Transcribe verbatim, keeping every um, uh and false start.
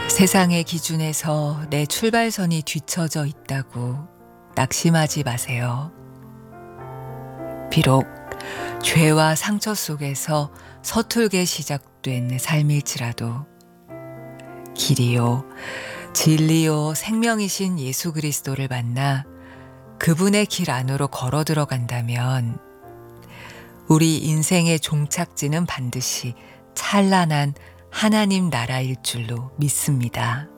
세상의 기준에서 내 출발선이 뒤처져 있다고 낙심하지 마세요. 비록 죄와 상처 속에서 서툴게 시작된 삶일지라도 길이요, 진리요, 생명이신 예수 그리스도를 만나 그분의 길 안으로 걸어 들어간다면 우리 인생의 종착지는 반드시 찬란한 하나님 나라일 줄로 믿습니다.